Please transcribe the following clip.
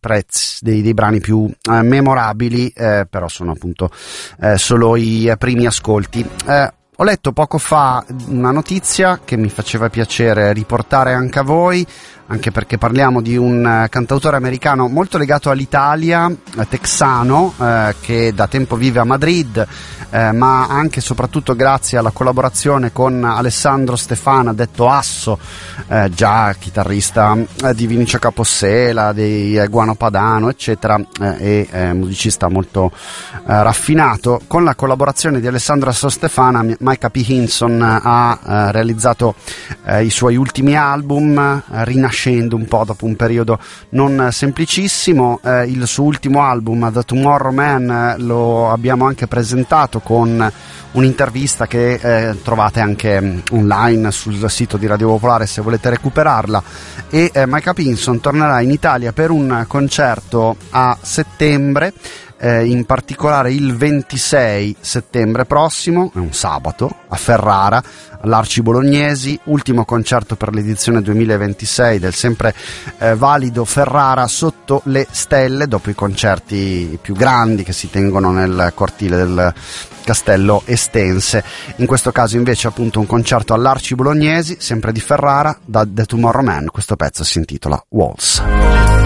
dei brani più memorabili, però sono appunto solo i primi ascolti. Ho letto poco fa una notizia che mi faceva piacere riportare anche a voi, anche perché parliamo di un cantautore americano molto legato all'Italia, texano, che da tempo vive a Madrid, ma anche e soprattutto grazie alla collaborazione con Alessandro Stefana, detto Asso, già chitarrista di Vinicio Capossela, dei Guano Padano, eccetera, e musicista molto raffinato. Con la collaborazione di Alessandro Asso Stefana, Micah P. Hinson ha realizzato i suoi ultimi album, rinascendo un po' dopo un periodo non semplicissimo. Il suo ultimo album, The Tomorrow Man, lo abbiamo anche presentato con un'intervista che trovate anche online sul sito di Radio Popolare se volete recuperarla. E Micah P. Hinson tornerà in Italia per un concerto a settembre, in particolare il 26 settembre prossimo, è un sabato, a Ferrara, all'Arci Bolognesi, ultimo concerto per l'edizione 2026 del sempre valido Ferrara sotto le stelle, dopo i concerti più grandi che si tengono nel cortile del Castello Estense. In questo caso invece appunto un concerto all'Arci Bolognesi, sempre di Ferrara, da The Tomorrow Man. Questo pezzo si intitola Waltz.